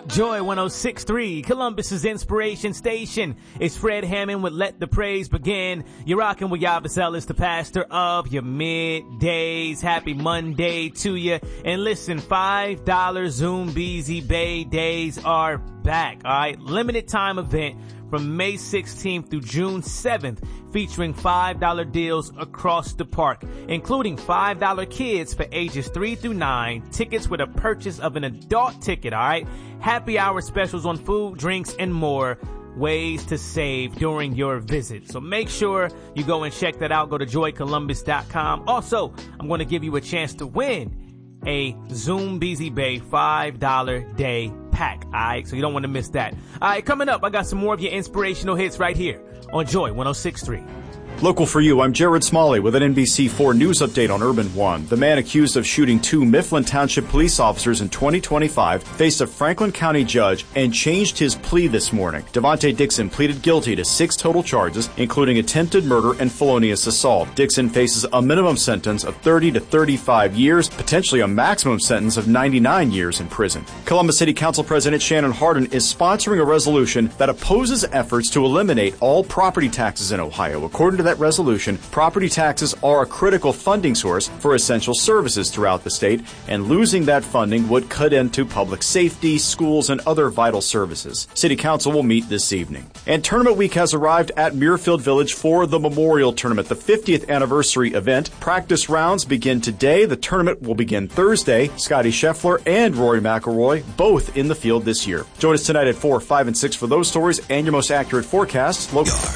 Joy 106.3, Columbus's inspiration station. It's Fred Hammond with Let the Praise Begin. You're rocking with Yavis Ellis, the pastor of your middays. Happy Monday to you. And listen, $5 Zoom Beezy Bay days are back. All right, limited time event from May 16th through June 7th, featuring $5 deals across the park, including $5 kids for ages 3 through 9, tickets with a purchase of an adult ticket, all right? Happy hour specials on food, drinks, and more ways to save during your visit. So make sure you go and check that out. Go to joycolumbus.com. Also, I'm going to give you a chance to win a Zoom Beezy Bay $5 day pack. All right, so you don't want to miss that. All right, coming up, I got some more of your inspirational hits right here on Joy 106.3. Local for you, I'm Jared Smalley with an NBC4 News update on Urban One. The man accused of shooting 2 Mifflin Township police officers in 2025 faced a Franklin County judge and changed his plea this morning. Devontae Dixon pleaded guilty to 6 total charges, including attempted murder and felonious assault. Dixon faces a minimum sentence of 30 to 35 years, potentially a maximum sentence of 99 years in prison. Columbus City Council President Shannon Hardin is sponsoring a resolution that opposes efforts to eliminate all property taxes in Ohio. According to that resolution, property taxes are a critical funding source for essential services throughout the state, and losing that funding would cut into public safety, schools, and other vital services. City Council will meet this evening. And Tournament Week has arrived at Muirfield Village for the Memorial Tournament, the 50th anniversary event. Practice rounds begin today. The tournament will begin Thursday. Scotty Scheffler and Rory McIlroy both in the field this year. Join us tonight at 4, 5, and 6 for those stories and your most accurate forecasts.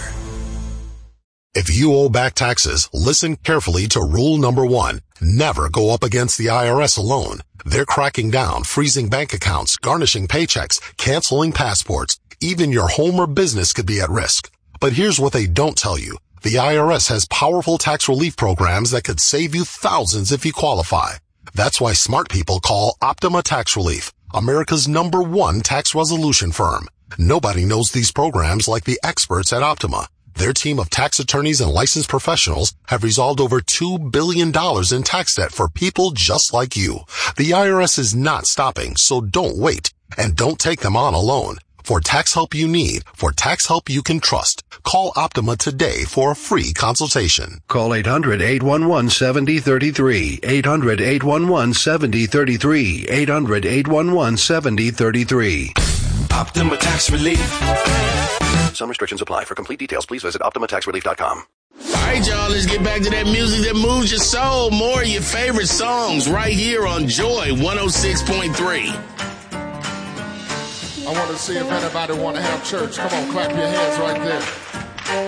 If you owe back taxes, listen carefully to rule number 1. Never go up against the IRS alone. They're cracking down, freezing bank accounts, garnishing paychecks, canceling passports. Even your home or business could be at risk. But here's what they don't tell you. The IRS has powerful tax relief programs that could save you thousands if you qualify. That's why smart people call Optima Tax Relief, America's #1 tax resolution firm. Nobody knows these programs like the experts at Optima. Their team of tax attorneys and licensed professionals have resolved over $2 billion in tax debt for people just like you. The IRS is not stopping, so don't wait. And don't take them on alone. For tax help you need, for tax help you can trust, call Optima today for a free consultation. Call 800-811-7033. 800-811-7033. 800-811-7033. Optima Tax Relief. Some restrictions apply. For complete details, please visit OptimaTaxRelief.com. All right, y'all, let's get back to that music that moves your soul. More of your favorite songs right here on Joy 106.3. I want to see if anybody want to have church. Come on, clap your hands right there.